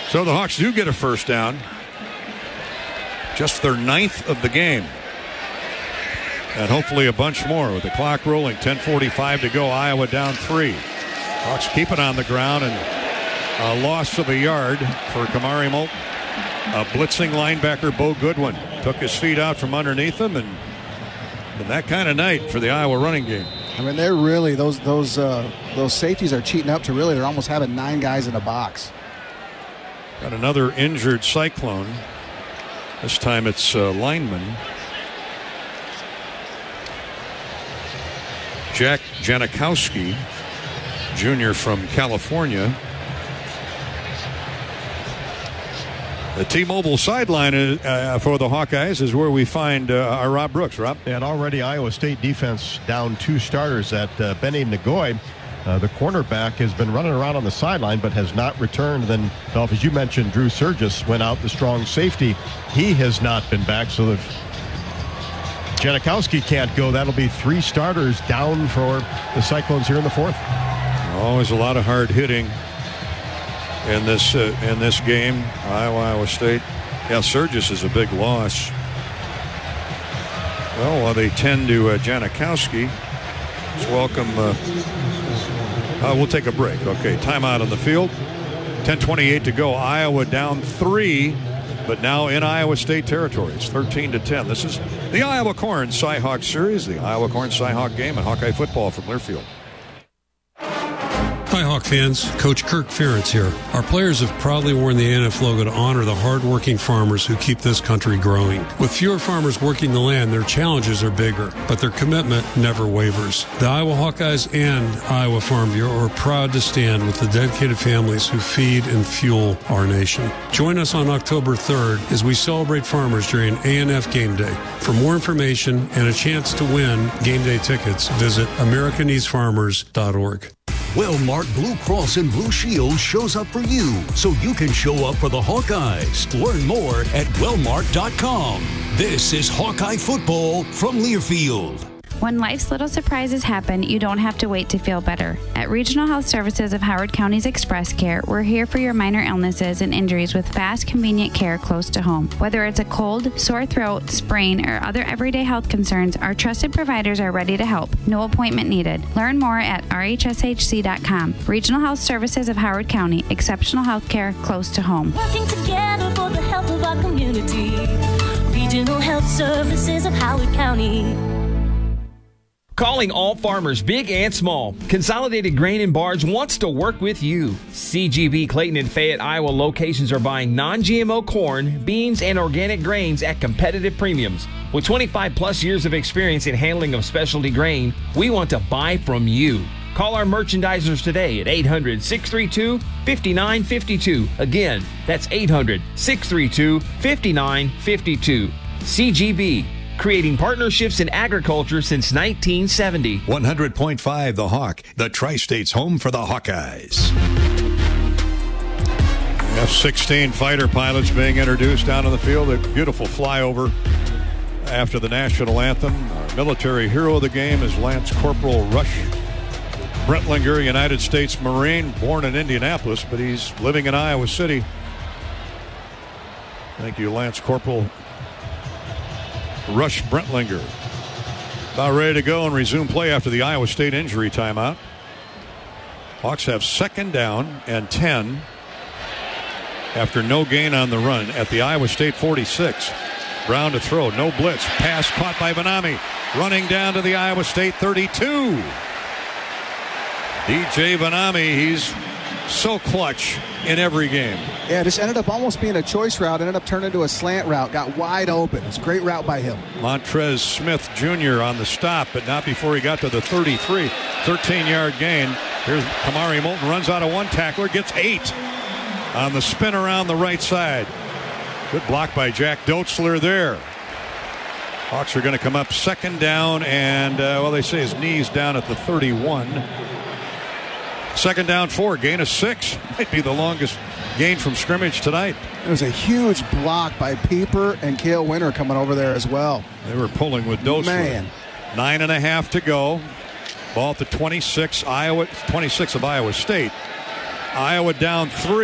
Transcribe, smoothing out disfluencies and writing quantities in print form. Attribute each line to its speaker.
Speaker 1: So the Hawks do get a first down. Just their 9th of the game. And hopefully a bunch more with the clock rolling. 10:45 to go. Iowa down 3. Hawks keep it on the ground, and a loss of a yard for Kamari Moulton. A blitzing linebacker, Bo Goodwin, took his feet out from underneath him, and that kind of night for the Iowa running game.
Speaker 2: I mean, they're really, those safeties are cheating up to really, they're almost having 9 guys in a box.
Speaker 1: Got another injured Cyclone. This time it's lineman. Jack Janikowski, junior from California. The T-Mobile sideline for the Hawkeyes is where we find our Rob Brooks. Rob?
Speaker 3: And already Iowa State defense down 2 starters at Benny Nagoy. The cornerback has been running around on the sideline but has not returned. Then, Dolph, as you mentioned, Drew Surgis went out, the strong safety. He has not been back. So if Janikowski can't go, that'll be 3 starters down for the Cyclones here in the 4th.
Speaker 1: Always a lot of hard hitting in this game. Iowa State. Yeah, Surgis is a big loss. Well, they tend to Janikowski. Let's welcome. We'll take a break. Okay, timeout on the field. 10:28 to go. Iowa down 3, but now in Iowa State territory. It's 13-10. This is the Iowa Corn Cyhawk Series, the Iowa Corn Cyhawk game, and Hawkeye football from Learfield.
Speaker 4: Hi, Hawk fans. Coach Kirk Ferentz here. Our players have proudly worn the ANF logo to honor the hard-working farmers who keep this country growing. With fewer farmers working the land, their challenges are bigger, but their commitment never wavers. The Iowa Hawkeyes and Iowa Farm Bureau are proud to stand with the dedicated families who feed and fuel our nation. Join us on October 3rd as we celebrate farmers during ANF Game Day. For more information and a chance to win game day tickets, visit AmericanEastFarmers.org.
Speaker 5: Wellmark Blue Cross and Blue Shield shows up for you, so you can show up for the Hawkeyes. Learn more at wellmark.com. This is Hawkeye football from Learfield.
Speaker 6: When life's little surprises happen, you don't have to wait to feel better. At Regional Health Services of Howard County's Express Care, we're here for your minor illnesses and injuries with fast, convenient care close to home. Whether it's a cold, sore throat, sprain, or other everyday health concerns, our trusted providers are ready to help. No appointment needed. Learn more at rhshc.com. Regional Health Services of Howard County. Exceptional health care close to home.
Speaker 7: Working together for the health of our community. Regional Health Services of Howard County.
Speaker 8: Calling all farmers, big and small. Consolidated Grain and Barge wants to work with you. CGB Clayton and Fayette, Iowa locations are buying non-GMO corn, beans, and organic grains at competitive premiums. With 25 plus years of experience in handling of specialty grain, we want to buy from you. Call our merchandisers today at 800-632-5952. Again, that's 800-632-5952. CGB. Creating partnerships in agriculture since 1970.
Speaker 9: 100.5 The Hawk, the Tri-State's home for the Hawkeyes.
Speaker 1: F-16 fighter pilots being introduced down on the field. A beautiful flyover after the national anthem. Our military hero of the game is Lance Corporal Rush Brentlinger, United States Marine, born in Indianapolis, but he's living in Iowa City. Thank you, Lance Corporal Rush Brentlinger. About ready to go and resume play after the Iowa State injury timeout. Hawks have 2nd down and 10 after no gain on the run at the Iowa State 46. Brown to throw, no blitz. Pass caught by Vanami. Running down to the Iowa State 32. DJ Vanami, he's so clutch in every game.
Speaker 2: Yeah, this ended up almost being a choice route. Ended up turning into a slant route. Got wide open. It's a great route by him.
Speaker 1: Montrez Smith Jr. on the stop, but not before he got to the 33. 13-yard gain. Here's Kamari Moulton. Runs out of one tackler. Gets 8 on the spin around the right side. Good block by Jack Dotzler there. Hawks are going to come up 2nd down, and, they say his knee's down at the 31. 2nd down 4, gain of 6. Might be the longest gain from scrimmage tonight.
Speaker 2: There was a huge block by Pieper and Cale Winter coming over there as well.
Speaker 1: They were pulling with Dotzler.
Speaker 2: Man.
Speaker 1: 9.5 to go. Ball at the 26 of Iowa State. Iowa down 3.